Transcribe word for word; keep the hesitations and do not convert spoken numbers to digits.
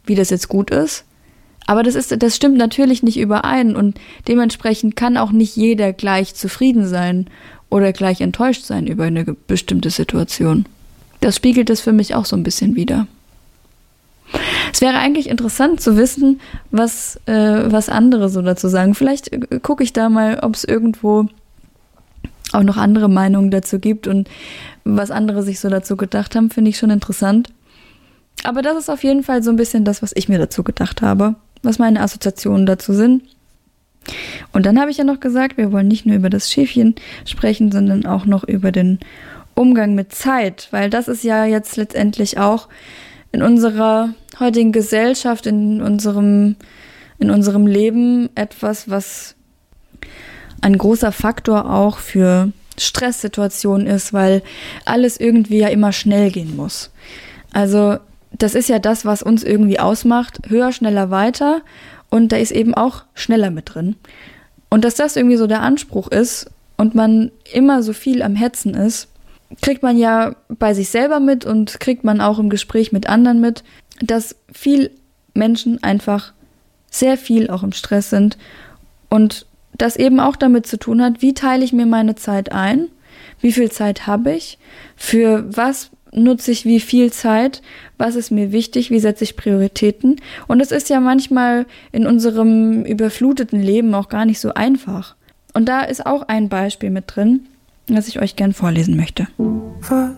wie das jetzt gut ist. Aber das ist, das stimmt natürlich nicht überein und dementsprechend kann auch nicht jeder gleich zufrieden sein oder gleich enttäuscht sein über eine bestimmte Situation. Das spiegelt es für mich auch so ein bisschen wider. Es wäre eigentlich interessant zu wissen, was, äh, was andere so dazu sagen. Vielleicht äh, gucke ich da mal, ob es irgendwo auch noch andere Meinungen dazu gibt und was andere sich so dazu gedacht haben, finde ich schon interessant. Aber das ist auf jeden Fall so ein bisschen das, was ich mir dazu gedacht habe, was meine Assoziationen dazu sind. Und dann habe ich ja noch gesagt, wir wollen nicht nur über das Schäfchen sprechen, sondern auch noch über den Umgang mit Zeit, weil das ist ja jetzt letztendlich auch in unserer heutigen Gesellschaft, in unserem, in unserem Leben etwas, was ein großer Faktor auch für Stresssituationen ist, weil alles irgendwie ja immer schnell gehen muss. Also das ist ja das, was uns irgendwie ausmacht, höher, schneller, weiter und da ist eben auch schneller mit drin. Und dass das irgendwie so der Anspruch ist und man immer so viel am Hetzen ist, kriegt man ja bei sich selber mit und kriegt man auch im Gespräch mit anderen mit, dass viel Menschen einfach sehr viel auch im Stress sind und das eben auch damit zu tun hat, wie teile ich mir meine Zeit ein, wie viel Zeit habe ich, für was nutze ich wie viel Zeit, was ist mir wichtig, wie setze ich Prioritäten. Und es ist ja manchmal in unserem überfluteten Leben auch gar nicht so einfach. Und da ist auch ein Beispiel mit drin, das ich euch gern vorlesen möchte. Was